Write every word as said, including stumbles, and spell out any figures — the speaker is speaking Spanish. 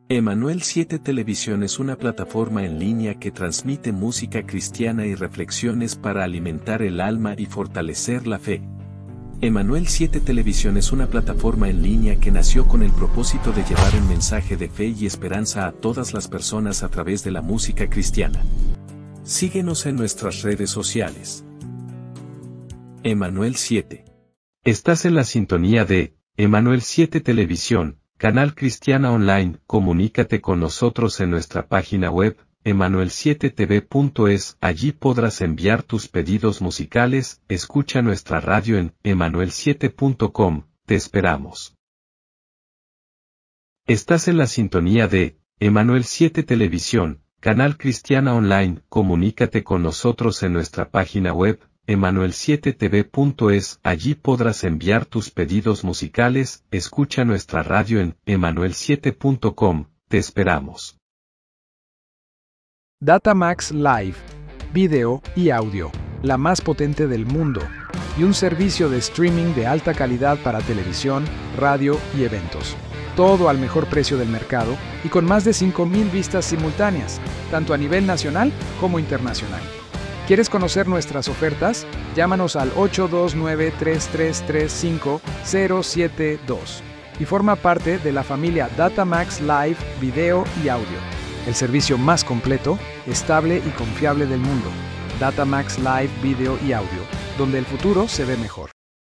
Emanuel siete Televisión es una plataforma en línea que transmite música cristiana y reflexiones para alimentar el alma y fortalecer la fe. Emanuel siete Televisión es una plataforma en línea que nació con el propósito de llevar un mensaje de fe y esperanza a todas las personas a través de la música cristiana. Síguenos en nuestras redes sociales. Emanuel siete. Estás en la sintonía de Emanuel siete Televisión, canal cristiana online. Comunícate con nosotros en nuestra página web, emanuel siete t v punto es. Allí podrás enviar tus pedidos musicales. Escucha nuestra radio en emanuel siete punto com. Te esperamos. Estás en la sintonía de Emanuel siete Televisión, canal cristiana online. Comunícate con nosotros en nuestra página web, emanuel siete t v punto es. Allí podrás enviar tus pedidos musicales. Escucha nuestra radio en emanuel siete punto com. Te esperamos. Datamax Live, video y audio, la más potente del mundo, y un servicio de streaming de alta calidad para televisión, radio y eventos. Todo al mejor precio del mercado y con más de cinco mil vistas simultáneas, tanto a nivel nacional como internacional. ¿Quieres conocer nuestras ofertas? Llámanos al ocho dos nueve, tres tres tres cinco cero siete dos y forma parte de la familia Datamax Live, Video y Audio, el servicio más completo, estable y confiable del mundo. Datamax Live, Video y Audio, donde el futuro se ve mejor.